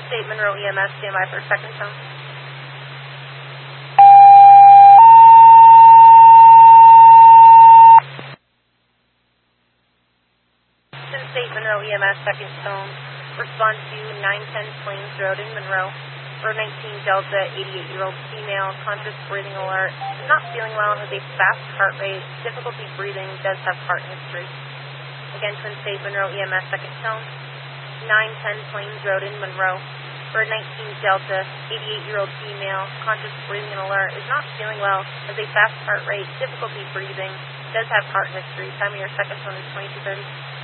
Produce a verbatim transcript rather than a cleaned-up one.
State Monroe E M S, stand by for a second tone. Twin State Monroe E M S, second tone. Respond to nine ten Plains Road in Monroe. Road nineteen Delta, eighty-eight-year-old female, conscious breathing alert, not feeling well, has a fast heart rate, difficulty breathing, does have heart history. Again, Twin State Monroe E M S, second tone. nine ten Plains Road in Monroe. Road nineteen Delta, eighty-eight-year-old female, conscious breathing and alert, is not feeling well, has a fast heart rate, difficulty breathing, does have heart history. Time of your second tone is twenty-two thirty.